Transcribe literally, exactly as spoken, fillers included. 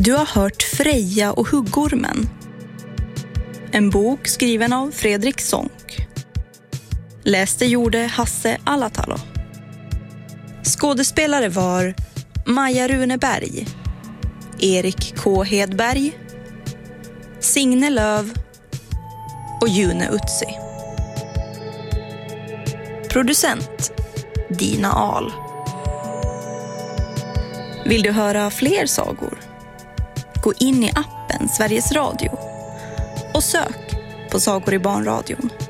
Du har hört Freja och huggormen. En bok skriven av Fredrik Sonck. Läste gjorde Hasse Alatalo. Skådespelare var Maja Runeberg, Erik K. Hedberg, Signe Löv och June Utsi. Producent Dina Ahl. Vill du höra fler sagor? Gå in i appen Sveriges Radio och sök på Sagor i barnradion.